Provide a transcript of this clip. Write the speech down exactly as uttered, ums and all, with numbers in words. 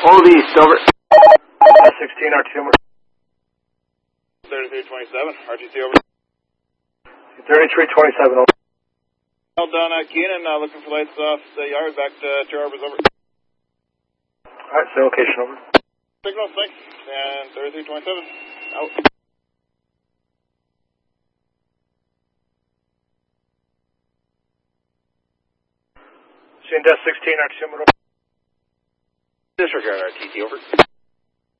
Hold east, over. sixteen R T C, over. thirty-three twenty-seven, R T C, over. thirty-three twenty-seven, over. Held down at Keenan, uh, looking for lights off the yard, back to two Harbors, over. Alright, same location, over. Signal, thanks, and thirty-three twenty-seven, out. Seeing Death sixteen R T C, over. Disregard R T C, over.